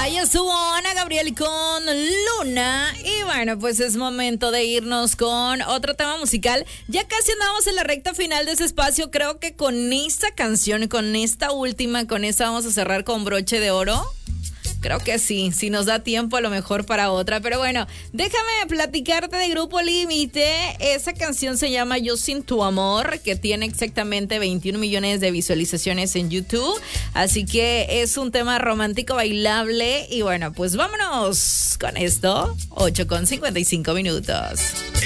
Ahí estuvo Ana Gabriel con Luna. Y bueno, pues es momento de irnos con otro tema musical. Ya casi andamos en la recta final de ese espacio. Creo que con esta canción, con esta última, con esta vamos a cerrar con broche de oro. Creo que sí, si nos da tiempo a lo mejor para otra. Pero bueno, déjame platicarte de Grupo Límite. Esa canción se llama Yo Sin Tu Amor, que tiene exactamente 21 millones de visualizaciones en YouTube. Así que es un tema romántico, bailable. Y bueno, pues vámonos con esto. 8:55 minutos.